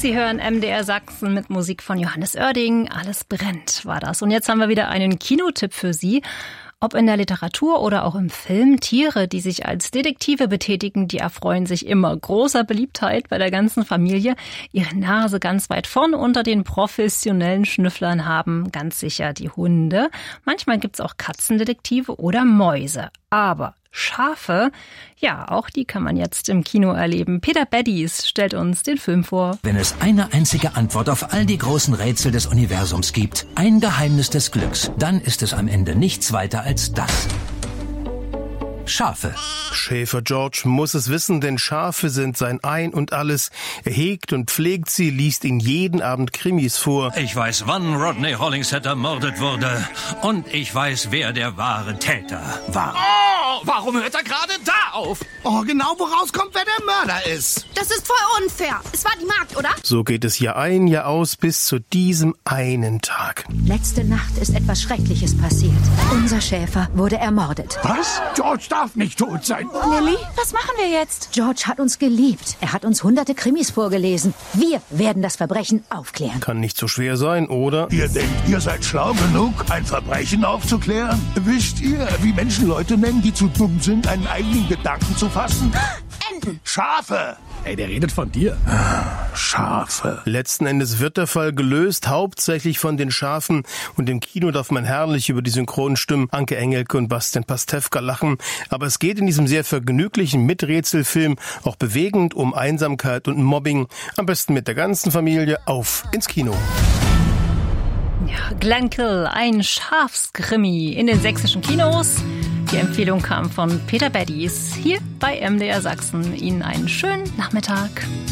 Sie hören MDR Sachsen mit Musik von Johannes Oerding. Alles brennt war das. Und jetzt haben wir wieder einen Kinotipp für Sie. Ob in der Literatur oder auch im Film, Tiere, die sich als Detektive betätigen, die erfreuen sich immer großer Beliebtheit bei der ganzen Familie. Ihre Nase ganz weit vorne unter den professionellen Schnüfflern haben ganz sicher die Hunde. Manchmal gibt's auch Katzendetektive oder Mäuse. Aber Schafe, ja, auch die kann man jetzt im Kino erleben. Peter Beddies stellt uns den Film vor. Wenn es eine einzige Antwort auf all die großen Rätsel des Universums gibt, ein Geheimnis des Glücks, dann ist es am Ende nichts weiter als das. Schafe. Schäfer George muss es wissen, denn Schafe sind sein Ein und Alles. Er hegt und pflegt sie, liest ihnen jeden Abend Krimis vor. Ich weiß, wann Rodney Hollingshead ermordet wurde. Und ich weiß, wer der wahre Täter war. Oh, warum hört er gerade da auf? Oh, genau, woraus kommt, wer der Mörder ist. Das ist voll unfair. Es war die Magd, oder? So geht es Jahr ein, Jahr aus, bis zu diesem einen Tag. Letzte Nacht ist etwas Schreckliches passiert. Unser Schäfer wurde ermordet. Was? George darf nicht tot sein. Lilly, was machen wir jetzt? George hat uns geliebt. Er hat uns hunderte Krimis vorgelesen. Wir werden das Verbrechen aufklären. Kann nicht so schwer sein, oder? Ihr denkt, ihr seid schlau genug, ein Verbrechen aufzuklären? Wisst ihr, wie Menschen Leute nennen, die zu dumm sind, einen eigenen Gedanken zu fassen? Enten. Schafe. Ey, der redet von dir. Schafe. Letzten Endes wird der Fall gelöst, hauptsächlich von den Schafen. Und im Kino darf man herrlich über die Synchronstimmen Anke Engelke und Bastian Pastewka lachen. Aber es geht in diesem sehr vergnüglichen Miträtselfilm auch bewegend um Einsamkeit und Mobbing. Am besten mit der ganzen Familie auf ins Kino. Ja, Glennkill, ein Schafskrimi in den sächsischen Kinos. Die Empfehlung kam von Peter Beddies hier bei MDR Sachsen. Ihnen einen schönen Nachmittag.